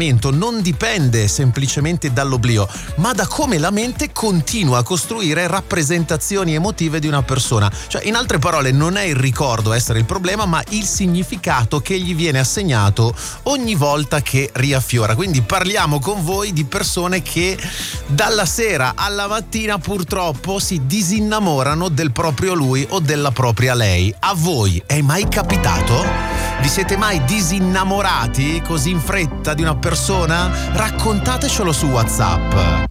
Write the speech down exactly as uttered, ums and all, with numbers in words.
allontanamento non dipende semplicemente dall'oblio, ma da come la mente continua a costruire rappresentazioni emotive di una persona. Cioè, in altre parole, non è il ricordo a essere il problema, ma il significato che gli viene assegnato ogni volta che riaffiora. Quindi parliamo con voi di persone che dalla sera alla mattina purtroppo si disinnamorano del proprio lui o della propria lei. A voi è mai capitato? Vi siete mai disinnamorati così in fretta di una persona? Raccontatecelo su WhatsApp.